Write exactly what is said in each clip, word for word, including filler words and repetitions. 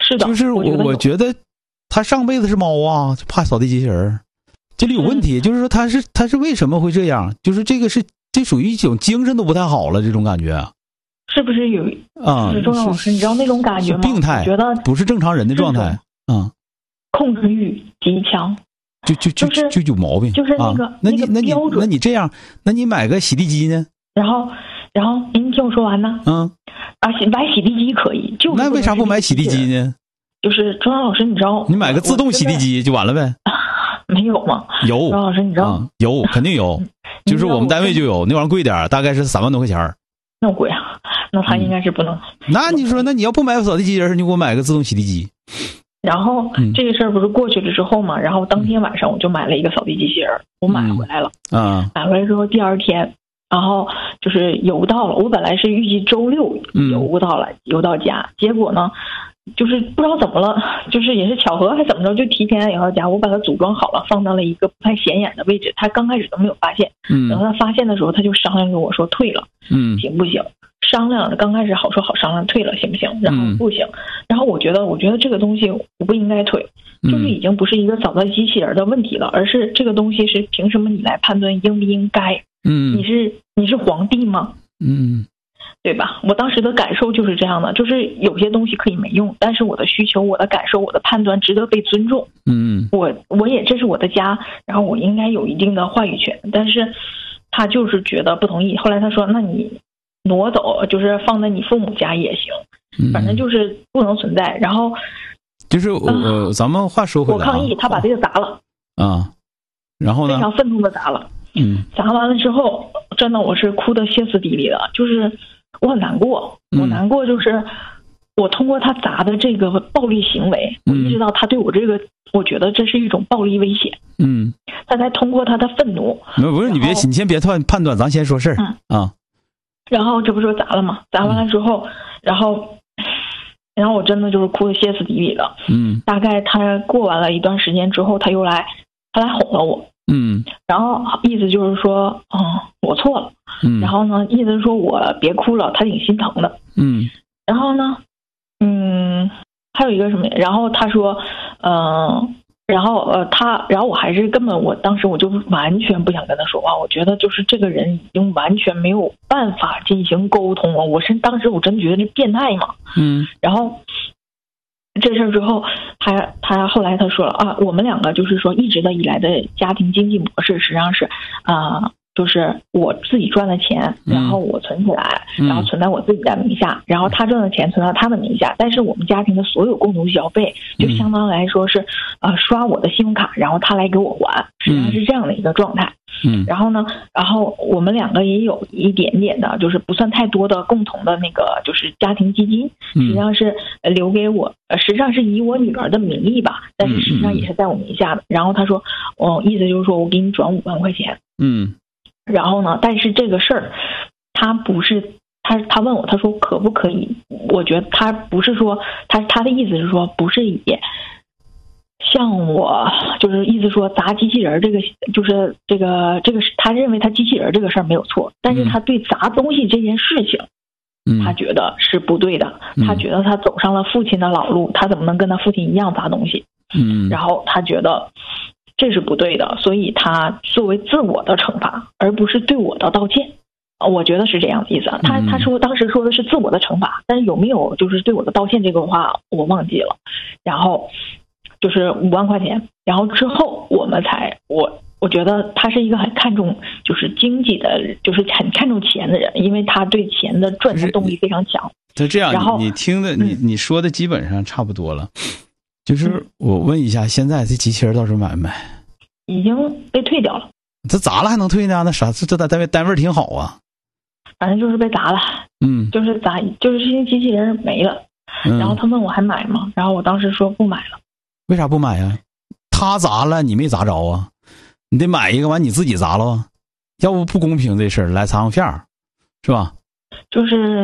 是的， 就是我我觉得他上辈子是猫啊，就怕扫地机器人，这里有问题，就是说他是他是为什么会这样？就是这个是这属于一种精神都不太好了，这种感觉啊。 是不是有啊？周老师，你知道那种感觉吗？ 病态， 觉得不是正常人的状态。嗯， 控制欲极强， 就就就就就有毛病。 就是那个， 啊、那你那你标准。 那你这样，那你买个洗地机呢？ 然后，然后您听我说完呢。 嗯。 啊，买洗地机可以，就是那为啥不买洗地机呢？ 就是周老师，你知道， 你买个自动洗地机就完了呗。 没有吗？ 有。 周老师，你知道、 啊、有，肯定有。就是我们单位就有，那玩意儿贵点，大概是三万多块钱。 那贵啊！那他应该是不能。 嗯、那你说，那你要不买扫地机器人，你给我买个自动洗地机。 然后、嗯、这个事儿不是过去了之后嘛？然后当天晚上我就买了一个扫地机器人，我买回来了。 嗯。啊、 买回来之后，第二天，然后就是邮到了。我本来是预计周六邮到了，邮、嗯、到家，结果呢？就是不知道怎么了，就是也是巧合还怎么着，就提前邮到家。我把它组装好了，放到了一个不太显眼的位置。他刚开始都没有发现， 嗯， 等他发现的时候，他就商量跟我说退了， 嗯， 行不行？商量刚开始好说好商量，退了行不行？然后不行，嗯、然后我觉得，我觉得这个东西我不应该退，就是已经不是一个扫地机器人的问题了，而是这个东西是凭什么你来判断应不应该？ 嗯， 你是你是皇帝吗？ 嗯。 对吧？我当时的感受就是这样的，就是有些东西可以没用，但是我的需求、我的感受、我的判断值得被尊重。 嗯， 我我也这是我的家，然后我应该有一定的话语权。但是他就是觉得不同意。后来他说：“那你挪走，就是放在你父母家也行，反正就是不能存在。”然后就是我、呃、咱们话说回来、啊， 我抗议，他把这个砸了啊，然后呢？ 非常愤怒的砸了。 嗯， 砸完了之后，真的我是哭得歇斯底里的，就是。我很难过，我难过就是我通过他砸的这个暴力行为， 嗯、 我意识到他对我这个，我觉得这是一种暴力威胁。 嗯， 他才通过他的愤怒， 不是你别你先别判判断，咱先说事儿、 嗯、 啊。 然后这不是砸了吗？砸完了之后，嗯、然后，然后我真的就是哭得歇斯底里的。 嗯， 大概他过完了一段时间之后，他又来，他来哄了我。 嗯， 然后意思就是说，嗯，我错了。 嗯， 然后呢，意思是说我别哭了，他挺心疼的。 嗯， 然后呢，嗯，还有一个什么？然后他说，嗯、呃，然后呃，他，然后我还是根本，我当时我就完全不想跟他说话。我觉得就是这个人已经完全没有办法进行沟通了。我是当时我真的觉得这变态嘛。 嗯， 然后。这事儿之后，他他后来他说了啊，我们两个就是说一直的以来的家庭经济模式实际上是啊、呃，就是我自己赚的钱，然后我存起来， 嗯、 然后存在我自己的名下，然后他赚的钱存到他的名下，但是我们家庭的所有共同消费就相当来说是呃刷我的信用卡，然后他来给我还，实际上是这样的一个状态。 嗯， 然后呢，然后我们两个也有一点点的，就是不算太多的共同的那个，就是家庭基金，实际上是留给我，呃，实际上是以我女儿的名义吧，但是实际上也是在我名下的。然后他说，哦，意思就是说我给你转五万块钱。 嗯， 然后呢，但是这个事儿，他不是他，他问我，他说可不可以？我觉得他不是说他他的意思是说不是以。像我就是意思说砸机器人这个就是这个这个他认为他机器人这个事儿没有错，但是他对砸东西这件事情， 嗯、 他觉得是不对的、 嗯。 他觉得他走上了父亲的老路，他怎么能跟他父亲一样砸东西？ 嗯， 然后他觉得这是不对的，所以他作为自我的惩罚，而不是对我的道歉。我觉得是这样的意思。他他说当时说的是自我的惩罚，但是有没有就是对我的道歉这个话我忘记了。然后。就是五万块钱，然后之后我们才我我觉得他是一个很看重就是经济的，就是很看重钱的人，因为他对钱的赚钱动力非常强。 就这样， 然后你你听的你你说的基本上差不多了。就是我问一下，现在这机器人到时候买不买？ 已经被退掉了。 这砸了还能退呢？那啥，这这单位单位挺好啊。 反正就是被砸了， 嗯， 就是砸，就是这些机器人没了。 嗯、 然后他问我还买吗？然后我当时说不买了。 为啥不买呀？他砸了，你没砸着啊？你得买一个，完你自己砸了，要不不公平这事儿，来擦上片儿，是吧？ 就是，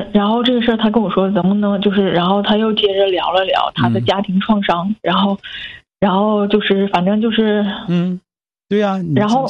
然后这个事儿他跟我说怎么能就是，然后他又接着聊了聊他的家庭创伤，嗯、然后，然后就是反正就是， 嗯，对呀、啊， 然后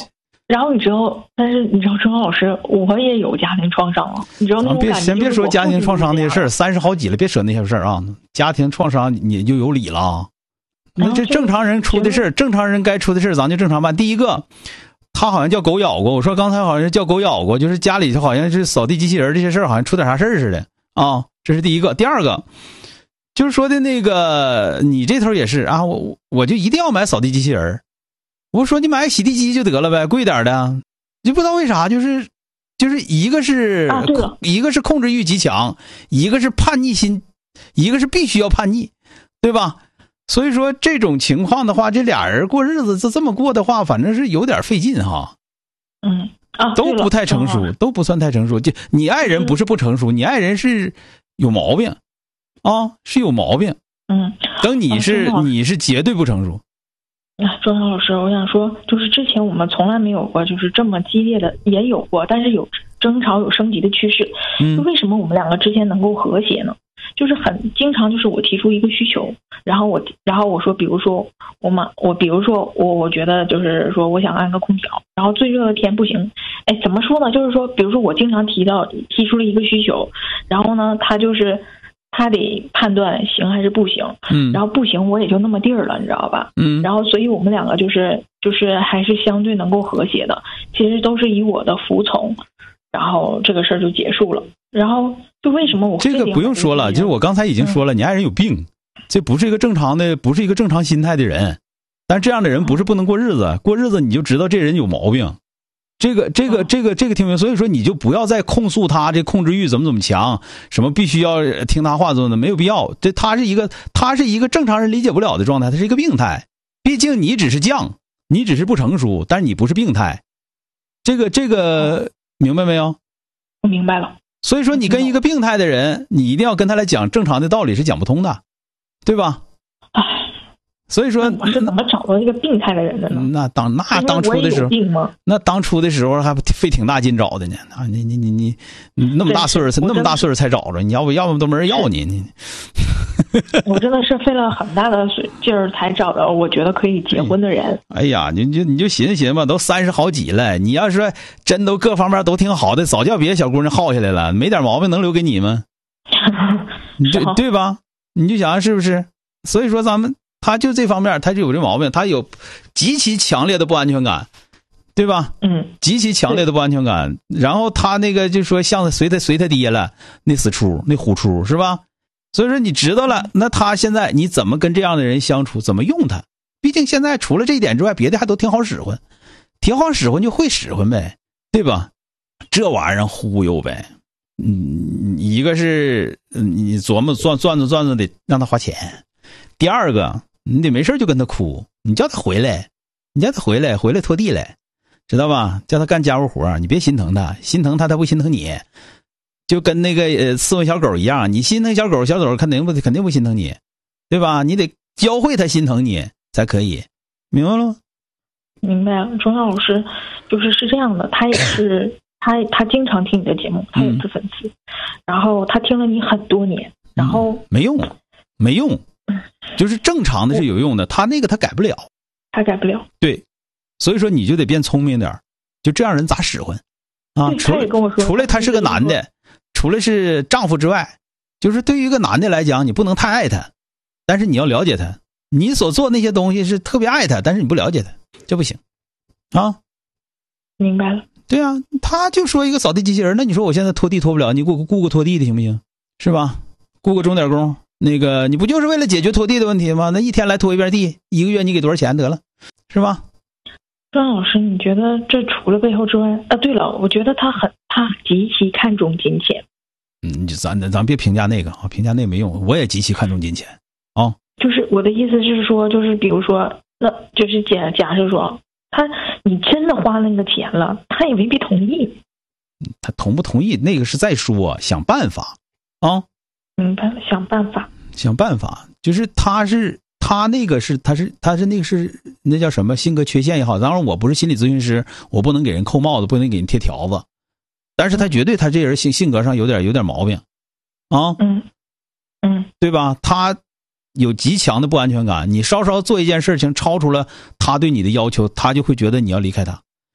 然后你知道，但是你知道，钟老师，我也有家庭创伤了。你知道那种感觉， 别先别说家庭创伤那些事儿，三十好几了，别说那些事儿啊。家庭创伤你就有理了啊。那这正常人出的事儿，正常人该出的事儿，咱就正常办。第一个，他好像叫狗咬过，我说刚才好像叫狗咬过，就是家里头好像是扫地机器人这些事儿，好像出点啥事儿似的啊。这是第一个。第二个，就是说的那个，你这头也是啊，我我就一定要买扫地机器人。我说你买个洗地机就得了呗，贵点的。就不知道为啥，就是就是一个是、 啊、 一个是控制欲极强，一个是叛逆心，一个是必须要叛逆，对吧？所以说这种情况的话，这俩人过日子这这么过的话，反正是有点费劲哈。 嗯啊， 都不太成熟，都不算太成熟。就你爱人不是不成熟，你爱人是有毛病啊，是有毛病。 嗯， 等你是、啊、你是绝对不成熟。 啊，周阳老师，我想说，就是之前我们从来没有过，就是这么激烈的，也有过，但是有争吵、有升级的趋势。 嗯， 就为什么我们两个之间能够和谐呢？就是很经常，就是我提出一个需求，然后我，然后我说，比如说我们，我比如说我，我觉得就是说，我想安个空调，然后最热的天不行，哎，怎么说呢？就是说，比如说我经常提到提出了一个需求，然后呢，他就是。他得判断行还是不行， 嗯， 然后不行我也就那么地儿了，你知道吧？ 嗯， 然后所以我们两个就是就是还是相对能够和谐的，其实都是以我的服从，然后这个事儿就结束了。然后就为什么我这个不用说了，就是我刚才已经说了，嗯、你爱人有病，这不是一个正常的，不是一个正常心态的人。但这样的人不是不能过日子，过日子你就知道这人有毛病。这个这个这个这个听明白，所以说你就不要再控诉他这控制欲怎么怎么强，什么必须要听他话做的，没有必要。这他是一个他是一个正常人理解不了的状态，他是一个病态。毕竟你只是犟，你只是不成熟，但是你不是病态。这个这个明白没有？ 我明白了。 所以说你跟一个病态的人，你一定要跟他来讲正常的道理是讲不通的，对吧？ 唉。 所以说我是怎么找到一个病态的人的呢？ 那当那当初的时候，那当初的时候还费挺大劲找的呢。啊，你你你你你那么大岁数，那么大岁数才找着，你要不要不都没人要你你。 我真的是费了很大的劲儿才找到我觉得可以结婚的人。 哎呀，你就你就寻思寻思吧，都三十好几了，你要是真都各方面都挺好的，早叫别的小姑娘耗下来了，没点毛病能留给你吗？对对吧？你就想是不是？所以说咱们。他就这方面他就有这毛病，他有极其强烈的不安全感，对吧？ 嗯， 极其强烈的不安全感。然后他那个就说像随他随他爹了，那死出那虎出是吧？所以说你知道了，那他现在你怎么跟这样的人相处，怎么用他？毕竟现在除了这一点之外，别的还都挺好使唤，挺好使唤就会使唤呗，对吧？这玩意儿忽悠呗。嗯，一个是你琢磨转转着转着得让他花钱，第二个。你得没事就跟他哭，你叫他回来，你叫他回来，回来拖地来，知道吧？叫他干家务活，你别心疼他，心疼他他不心疼你，就跟那个呃伺候小狗一样，你心疼小狗，小狗肯定不肯定不心疼你，对吧？你得教会他心疼你才可以，明白了吗？ 明白了，钟老师就是是这样的，他也是他他经常听你的节目，他也是粉丝，嗯、然后他听了你很多年，然后、 嗯、没用，没用。就是正常的是有用的，他那个他改不了， 他改不了。 对，所以说你就得变聪明点，就这样人咋使唤啊？除了除了他是个男的，除了是丈夫之外，就是对于一个男的来讲，你不能太爱他，但是你要了解他，你所做那些东西是特别爱他，但是你不了解他，这不行啊。 明白了。 对啊，他就说一个扫地机器人，那你说我现在拖地拖不了，你给我雇个拖地的行不行？是吧？雇个钟点工。那个你不就是为了解决拖地的问题吗？那一天来拖一遍地，一个月你给多少钱得了，是吧？ 张老师，你觉得这除了背后之外啊？对了，我觉得他很他极其看重金钱。 嗯，咱咱别评价那个啊，评价那没用。我也极其看重金钱啊、哦。 就是我的意思是说，就是比如说，那就是假假设说他你真的花那个钱了，他也未必同意。 他同不同意那个是再说，想办法啊。 明白了，想办法， 想办法，就是他是他那个是他是他是那个是那叫什么性格缺陷也好，当然我不是心理咨询师，我不能给人扣帽子，不能给人贴条子，但是他绝对他这人性性格上有点有点毛病啊， 嗯嗯， 对吧？他有极强的不安全感，你稍稍做一件事情超出了他对你的要求，他就会觉得你要离开他，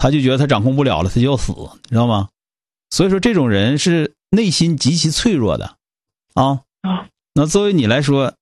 他就觉得他掌控不了了，他就要死，你知道吗？所以说这种人是内心极其脆弱的啊。那作为你来说，